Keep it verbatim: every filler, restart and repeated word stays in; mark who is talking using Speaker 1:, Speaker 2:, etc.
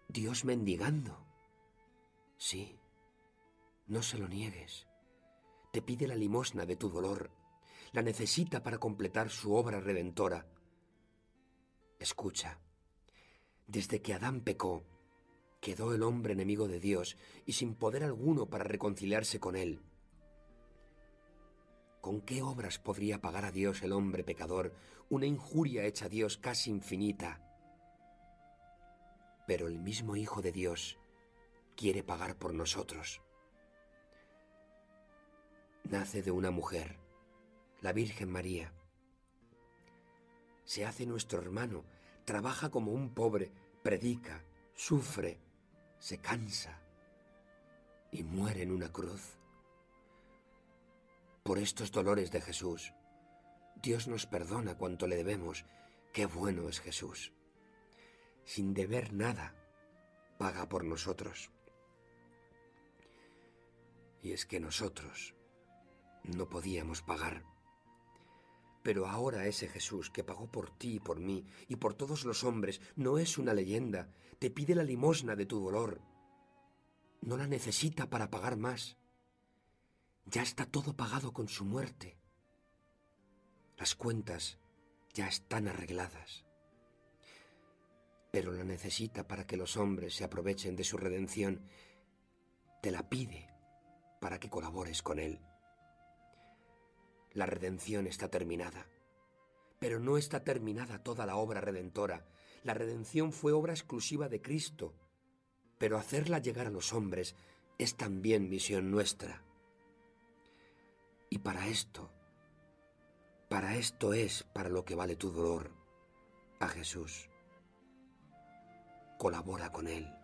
Speaker 1: Dios mendigando. Sí, no se lo niegues. Te pide la limosna de tu dolor. La necesita para completar su obra redentora. Escucha. Desde que Adán pecó, quedó el hombre enemigo de Dios y sin poder alguno para reconciliarse con él. ¿Con qué obras podría pagar a Dios el hombre pecador una injuria hecha a Dios casi infinita? Pero el mismo Hijo de Dios quiere pagar por nosotros. Nace de una mujer, la Virgen María. Se hace nuestro hermano, trabaja como un pobre, predica, sufre, se cansa y muere en una cruz. Por estos dolores de Jesús, Dios nos perdona cuanto le debemos. ¡Qué bueno es Jesús! Sin deber nada, paga por nosotros. Y es que nosotros no podíamos pagar. Pero ahora ese Jesús que pagó por ti y por mí y por todos los hombres no es una leyenda. Te pide la limosna de tu dolor. No la necesita para pagar más. Ya está todo pagado con su muerte. Las cuentas ya están arregladas. Pero la necesita para que los hombres se aprovechen de su redención. Te la pide para que colabores con él. La redención está terminada, pero no está terminada toda la obra redentora. La redención fue obra exclusiva de Cristo, pero hacerla llegar a los hombres es también misión nuestra. Y para esto, para esto es para lo que vale tu dolor a Jesús. Colabora con él.